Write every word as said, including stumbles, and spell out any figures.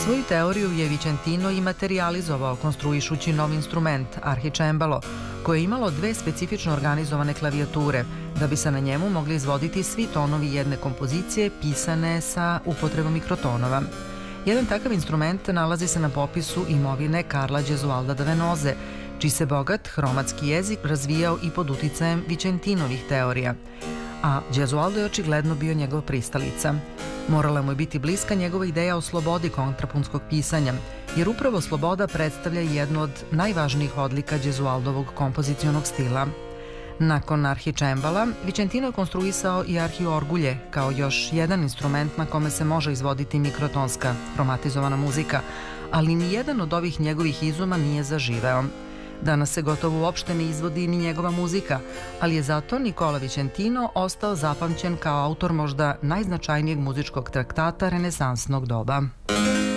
Svoju teoriju je Vicentino i materializovao konstruišući novi instrument, arhicembalo, koje je imalo dve specifično organizovane klavijature, da bi se na njemu mogli izvoditi svi tonovi jedne kompozicije pisane sa upotrebom mikrotonova. Jedan takav instrument nalazi se na popisu imovine Karla Gesualda da Venoze, čiji se bogat hromatski jezik razvijao i pod uticajem Vicentinovih teorija, a Gesualdo je očigledno bio njegov pristalica. Morala mu je biti bliska njegova ideja o slobodi kontrapunskog pisanja, jer upravo sloboda predstavlja jednu od najvažnijih odlika Gesualdovog kompozicionog stila. Nakon arhicembala, Vicentino je konstruisao i arhiorgulje kao još jedan instrument na kome se može izvoditi mikrotonska, hromatizovana muzika, ali ni jedan od ovih njegovih izuma nije zaživeo. Danas se gotovo uopšte ne izvodi ni njegova muzika, ali je zato Nicola Vicentino ostao zapamćen kao autor možda najznačajnijeg muzičkog traktata renesansnog doba.